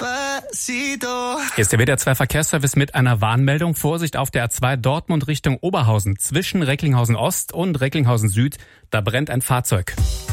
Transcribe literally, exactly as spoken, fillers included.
Despacito. Hier ist der W D R zwei Verkehrsservice mit einer Warnmeldung. Vorsicht auf der A zwei Dortmund Richtung Oberhausen. Zwischen Recklinghausen Ost und Recklinghausen Süd, da brennt ein Fahrzeug.